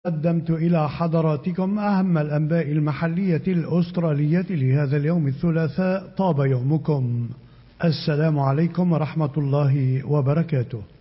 قدمت إلى حضراتكم أهم الأنباء المحلية الأسترالية لهذا اليوم الثلاثاء. طاب يومكم. السلام عليكم ورحمة الله وبركاته.